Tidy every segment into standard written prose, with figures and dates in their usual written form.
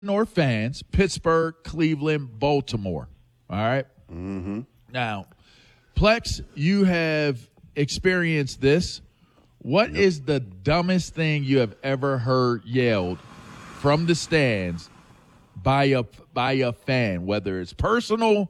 or fans, Pittsburgh, Cleveland, Baltimore. All right? Mm-hmm. Now, Plex, you have experienced this. What is the dumbest thing you have ever heard yelled from the stands by a fan, whether it's personal?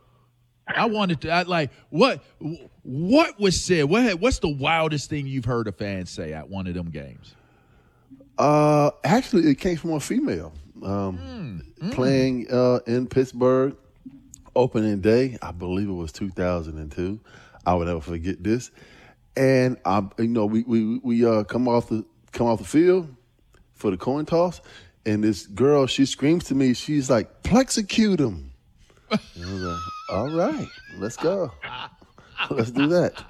What was said? What's the wildest thing you've heard a fan say at one of them games? Actually, it came from a female playing in Pittsburgh opening day. I believe it was 2002. I would never forget this. And we come off the field for the coin toss, and this girl, she screams to me. She's like, "Plexecute him." And I was like, "All right, let's go. Let's do that.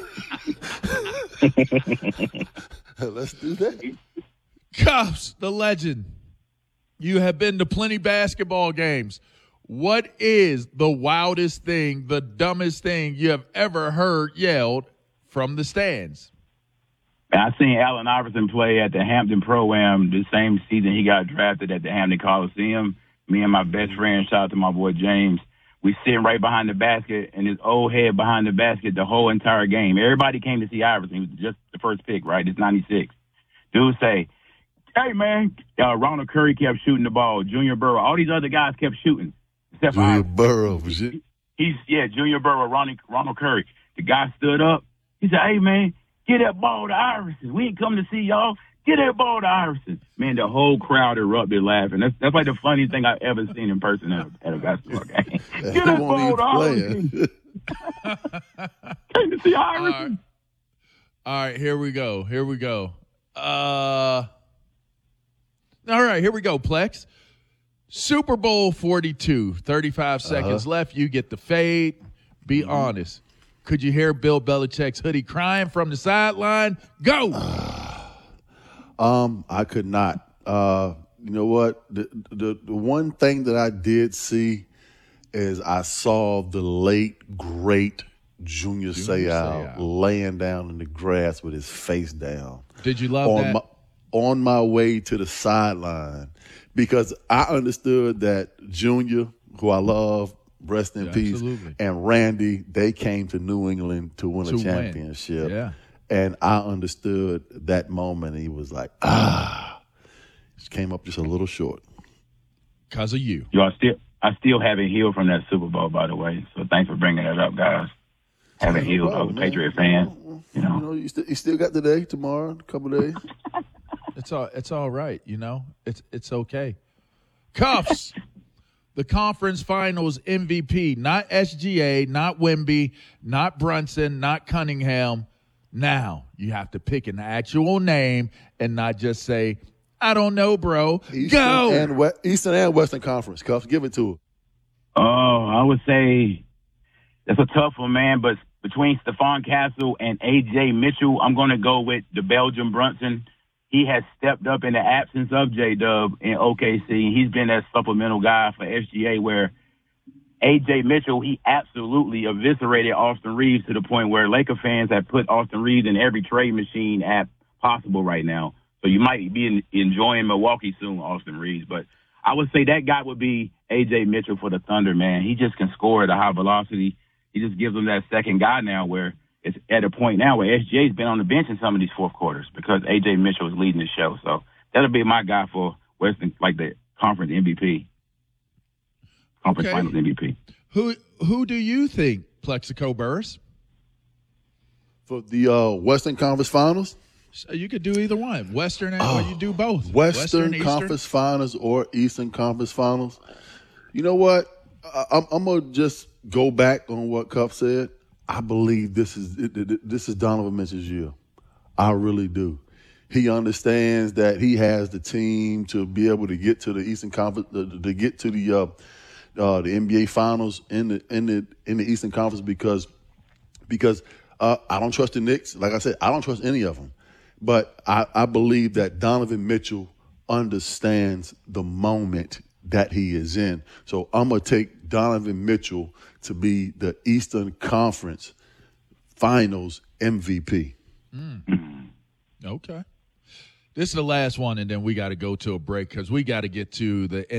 Let's do that." Cuffs, the legend. You have been to plenty basketball games. What is the wildest thing, the dumbest thing you have ever heard yelled from the stands? I seen Allen Iverson play at the Hampton Pro-Am the same season he got drafted at the Hampton Coliseum. Me and my best friend, shout out to my boy James, we sitting right behind the basket, and his old head behind the basket the whole entire game. Everybody came to see Iverson. He was just the first pick, right? It's 96. Dude say, "Hey, man," Ronald Curry kept shooting the ball. Junior Burrow, all these other guys kept shooting. Except for Junior Iverson. Burrow. Junior Burrow, Ronald Curry. The guy stood up. He said, "Hey, man, get that ball to Iverson. We ain't come to see y'all. Get that ball to Iverson." Man, the whole crowd erupted laughing. That's like the funniest thing I've ever seen in person at a basketball game. Get that ball to Iverson. Came to see Iverson. All right, here we go. All right, here we go, Plex. Super Bowl 42, 35 seconds left. You get the fade. Be honest. Could you hear Bill Belichick's hoodie crying from the sideline? Go! I could not. You know what? The one thing that I did see is I saw the late, great Junior Seau laying down in the grass with his face down. Did you love that? On my way to the sideline, because I understood that Junior, who I love, rest in peace, absolutely, and Randy, they came to New England to win a championship. Yeah. And I understood that moment. And he was like, just came up just a little short. Because of you. Yo, I still haven't healed from that Super Bowl, by the way. So thanks for bringing that up, guys. Haven't healed. I was a Patriot fan. You still got today, tomorrow, a couple of days. It's all right. It's okay. Cuffs. The conference finals MVP, not SGA, not Wemby, not Brunson, not Cunningham. Now you have to pick an actual name and not just say, "I don't know, bro." Go. Eastern and Western Conference. Cuffs, give it to her. Oh, I would say that's a tough one, man. But between Stephon Castle and A.J. Mitchell, I'm going to go with the Belgian Brunson. He has stepped up in the absence of J-Dub in OKC. He's been that supplemental guy for SGA, where A.J. Mitchell, he absolutely eviscerated Austin Reeves to the point where Laker fans have put Austin Reeves in every trade machine app possible right now. So you might be enjoying Milwaukee soon, Austin Reeves. But I would say that guy would be A.J. Mitchell for the Thunder, man. He just can score at a high velocity. He just gives them that second guy now, where it's at a point now where SGA's been on the bench in some of these fourth quarters because A.J. Mitchell is leading the show. So that'll be my guy for Western, like the conference MVP. Conference Finals MVP. Who do you think, Plexico Burris? For the Western Conference Finals? So you could do either one, Western or you do both. Western Conference Finals or Eastern Conference Finals. You know what? I'm going to just go back on what Cuff said. I believe this is Donovan Mitchell's year. I really do. He understands that he has the team to be able to get to the Eastern Conference, to get to the NBA Finals in the Eastern Conference because I don't trust the Knicks. Like I said, I don't trust any of them. But I believe that Donovan Mitchell understands the moment that he is in. So I'm going to take Donovan Mitchell to be the Eastern Conference Finals MVP. Okay. This is the last one, and then we got to go to a break because we got to get to the